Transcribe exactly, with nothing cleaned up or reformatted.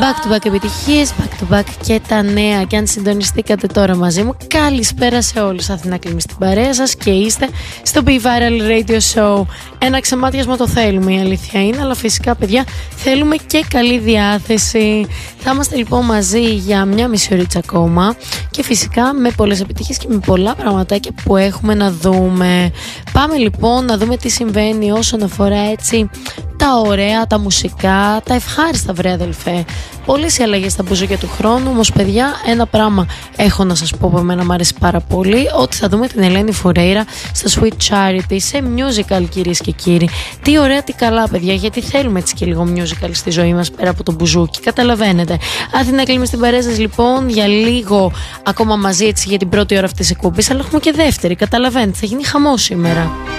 Back to back επιτυχίες, back to back και τα νέα. Και αν συντονιστήκατε τώρα μαζί μου, καλησπέρα σε όλους. Αθηνά Κλίμη στην παρέα σας και είστε στο Be Viral Radio Show. Ένα ξεμάτιασμα το θέλουμε, η αλήθεια είναι, αλλά φυσικά, παιδιά, θέλουμε και καλή διάθεση. Θα είμαστε λοιπόν μαζί για μια μισή ωρίτσα ακόμα και φυσικά με πολλές επιτυχίες και με πολλά πραγματάκια που έχουμε να δούμε. Πάμε λοιπόν να δούμε τι συμβαίνει όσον αφορά έτσι τα ωραία, τα μουσικά, τα ευχάριστα, βρε αδελφέ. Πολλές οι αλλαγές στα μπουζούκια του χρόνου, όμως παιδιά, ένα πράγμα έχω να σας πω που εμένα μου αρέσει πάρα πολύ, ότι θα δούμε την Ελένη Φουρέιρα στο Sweet Charity, σε musical, κυρίες και κύριοι. Τι ωραία, τι καλά, παιδιά, γιατί θέλουμε έτσι και λίγο musical στη ζωή μας πέρα από το μπουζούκι, καταλαβαίνετε. Αθηνά Κλίμη στην παρέα σας λοιπόν, για λίγο ακόμα μαζί έτσι για την πρώτη ώρα αυτής της εκπομπής, αλλά έχουμε και δεύτερη, καταλαβαίνετε, θα γίνει χαμός σήμερα.